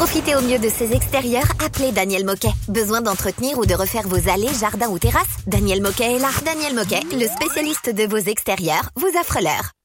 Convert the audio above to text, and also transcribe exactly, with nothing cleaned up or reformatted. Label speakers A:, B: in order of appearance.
A: profiter au mieux de ces extérieurs, appelez Daniel Moquet. Besoin d'entretenir ou de refaire vos allées, jardins ou terrasses? Daniel Moquet est là. Daniel Moquet, le spécialiste de vos extérieurs, vous offre l'heure.